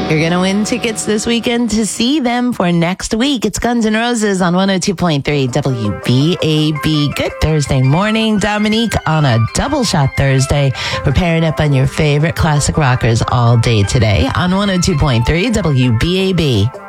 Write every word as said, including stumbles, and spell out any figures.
You're going to win tickets this weekend to see them for next week. It's Guns N' Roses on one oh two point three W B A B. Good Thursday morning, Dominique, on a double shot Thursday. We're pairing up on your favorite classic rockers all day today on one oh two point three W B A B.